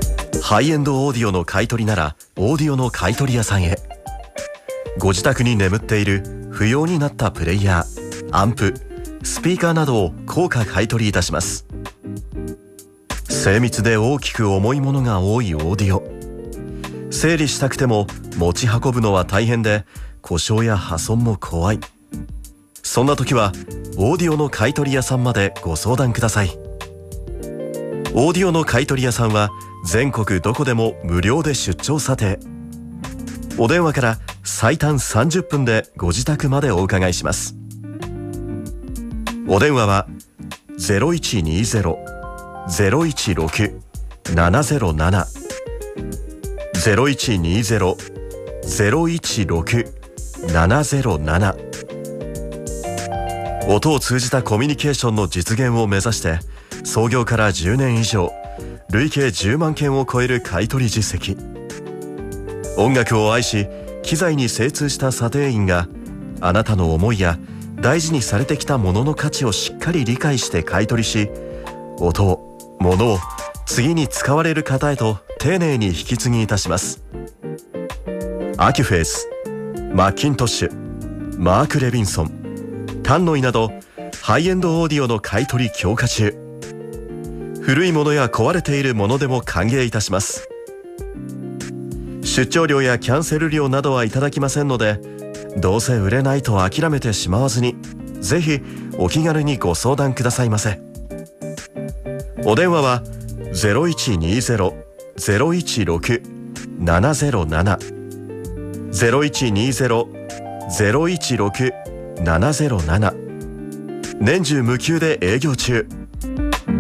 ハイエンドオーディオの買い取りならオーディオの買い取り屋さんへ。ご自宅に眠っている不要になったプレイヤー、アンプ、スピーカーなどを高価買い取りいたします。精密で大きく重いものが多いオーディオ、整理したくても持ち運ぶのは大変で故障や破損も怖い。そんな時はオーディオの買い取り屋さんまでご相談ください。オーディオの買い取り屋さんは全国どこでも無料で出張査定。お電話から最短30分でご自宅までお伺いします。お電話は 0120-016-707 0120-016-707。音を通じたコミュニケーションの実現を目指して創業から10年以上、累計10万件を超える買い取り実績。音楽を愛し機材に精通した査定員があなたの思いや大事にされてきたものの価値をしっかり理解して買い取りし、音を、物を次に使われる方へと丁寧に引き継ぎいたします。アキュフェイス、マッキントッシュ、マーク・レビンソン、タンノイなどハイエンドオーディオの買い取り強化中。古いものや壊れているものでも歓迎いたします。出張料やキャンセル料などはいただきませんので、どうせ売れないと諦めてしまわずに、ぜひお気軽にご相談くださいませ。お電話は 0120-016-707 0120-016-707。年中無休で営業中。